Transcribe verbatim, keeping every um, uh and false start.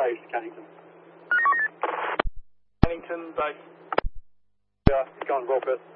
base, Cannington. Cannington base. Yeah, it's gone well, Beth.